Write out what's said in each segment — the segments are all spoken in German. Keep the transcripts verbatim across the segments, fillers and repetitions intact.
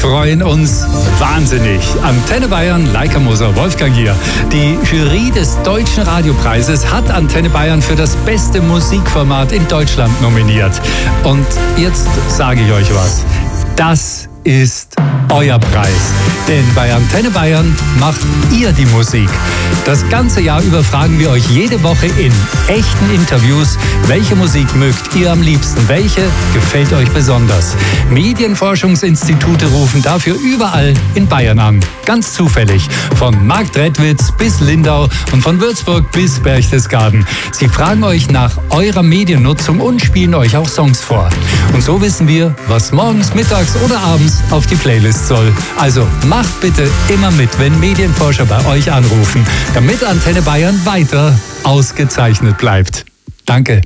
freuen uns wahnsinnig. Antenne Bayern, Leica Moser, Wolfgang hier. Die Jury des Deutschen Radiopreises hat Antenne Bayern für das beste Musikformat in Deutschland nominiert. Und jetzt sage ich euch was. Das ist euer Preis. Denn bei Antenne Bayern macht ihr die Musik. Das ganze Jahr über fragen wir euch jede Woche in echten Interviews, welche Musik mögt ihr am liebsten, welche gefällt euch besonders. Medienforschungsinstitute rufen dafür überall in Bayern an. Ganz zufällig. Von Marktredwitz bis Lindau und von Würzburg bis Berchtesgaden. Sie fragen euch nach eurer Mediennutzung und spielen euch auch Songs vor. Und so wissen wir, was morgens, mittags oder abends auf die Playlist soll. Also macht bitte immer mit, wenn Medienforscher bei euch anrufen, damit Antenne Bayern weiter ausgezeichnet bleibt. Danke.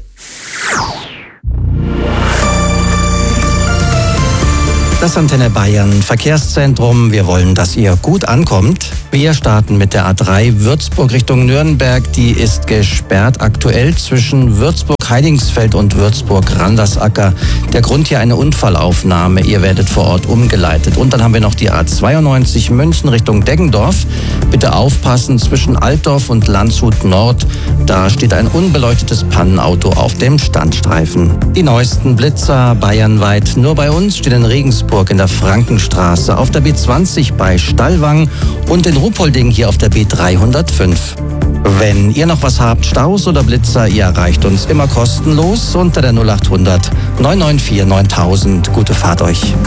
Das Antenne Bayern Verkehrszentrum. Wir wollen, dass ihr gut ankommt. Wir starten mit der A drei Würzburg Richtung Nürnberg. Die ist gesperrt aktuell zwischen Würzburg-Heidingsfeld und Würzburg-Randersacker. Der Grund hier eine Unfallaufnahme. Ihr werdet vor Ort umgeleitet. Und dann haben wir noch die A zweiundneunzig München Richtung Deggendorf. Bitte aufpassen, zwischen Altdorf und Landshut Nord. Da steht ein unbeleuchtetes Pannenauto auf dem Standstreifen. Die neuesten Blitzer bayernweit. Nur bei uns steht in Regensburg in der Frankenstraße, auf der B zwanzig bei Stallwang und in Ruppolding hier auf der B dreihundertfünf. Wenn ihr noch was habt, Staus oder Blitzer, ihr erreicht uns immer kostenlos unter der null acht hundert neun neun vier neuntausend. Gute Fahrt euch.